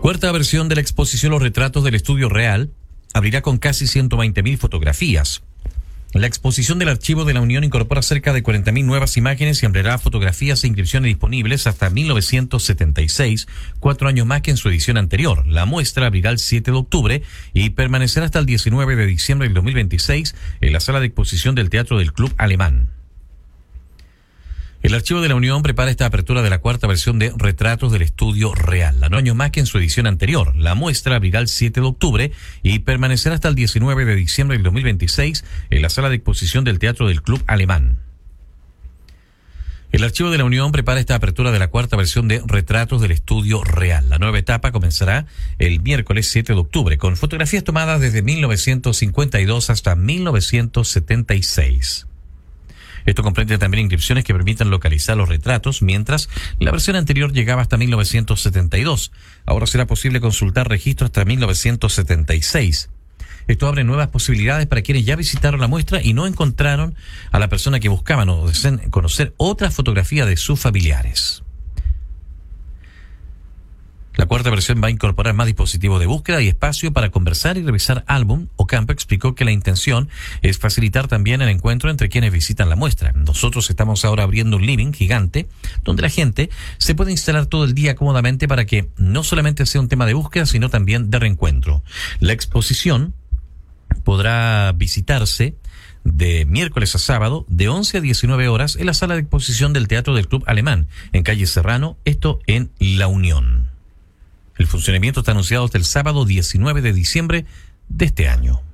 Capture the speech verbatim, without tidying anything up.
Cuarta versión de la exposición Los Retratos del Estudio Real abrirá con casi ciento veinte mil fotografías. La exposición del Archivo de la Unión incorpora cerca de cuarenta mil nuevas imágenes y ampliará fotografías e inscripciones disponibles hasta mil novecientos setenta y seis, cuatro años más que en su edición anterior. La muestra abrirá el siete de octubre y permanecerá hasta el diecinueve de diciembre del dos mil veintiséis en la sala de exposición del Teatro del Club Alemán. El Archivo de la Unión prepara esta apertura de la cuarta versión de Retratos del Estudio Real, la nueve años más que en su edición anterior. La muestra abrirá el siete de octubre y permanecerá hasta el diecinueve de diciembre del dos mil veintiséis en la sala de exposición del Teatro del Club Alemán. El Archivo de la Unión prepara esta apertura de la cuarta versión de Retratos del Estudio Real. La nueva etapa comenzará el miércoles siete de octubre con fotografías tomadas desde mil novecientos cincuenta y dos hasta mil novecientos setenta y seis. Esto comprende también inscripciones que permitan localizar los retratos, mientras la versión anterior llegaba hasta mil novecientos setenta y dos. Ahora será posible consultar registros hasta mil novecientos setenta y seis. Esto abre nuevas posibilidades para quienes ya visitaron la muestra y no encontraron a la persona que buscaban o desean conocer otra fotografía de sus familiares. La cuarta versión va a incorporar más dispositivos de búsqueda y espacio para conversar y revisar álbum. Ocampo explicó que la intención es facilitar también el encuentro entre quienes visitan la muestra. Nosotros estamos ahora abriendo un living gigante donde la gente se puede instalar todo el día cómodamente para que no solamente sea un tema de búsqueda, sino también de reencuentro. La exposición podrá visitarse de miércoles a sábado de once a diecinueve horas en la sala de exposición del Teatro del Club Alemán, en calle Serrano, esto en La Unión. El funcionamiento está anunciado hasta el sábado diecinueve de diciembre de este año.